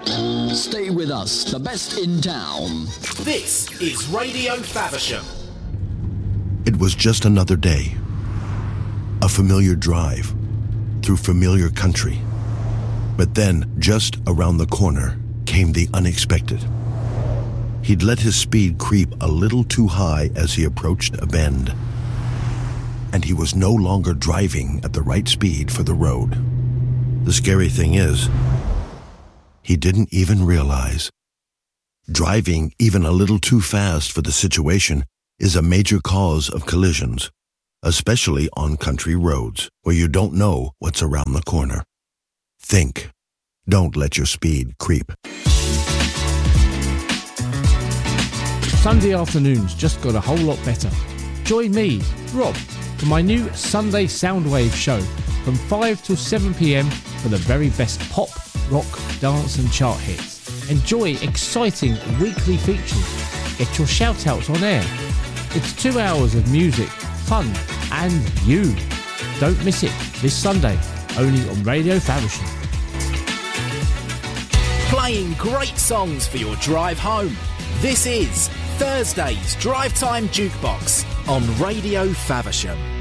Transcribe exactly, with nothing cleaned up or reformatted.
Stay with us, the best in town. This is Radio Faversham. It was just another day. A familiar drive through familiar country. But then, just around the corner, came the unexpected. He'd let his speed creep a little too high as he approached a bend. And he was no longer driving at the right speed for the road. The scary thing is, he didn't even realize. Driving even a little too fast for the situation is a major cause of collisions, especially on country roads where you don't know what's around the corner. Think. Don't let your speed creep. Sunday afternoons just got a whole lot better. Join me, Rob, for my new Sunday Soundwave show from five till seven p.m. for the very best pop, rock, dance and chart hits. Enjoy exciting weekly features. Get your shout-outs on air. It's two hours of music, fun and you. Don't miss it this Sunday, only on Radio Faversham. Playing great songs for your drive home. This is Thursday's Drive Time Jukebox on Radio Faversham.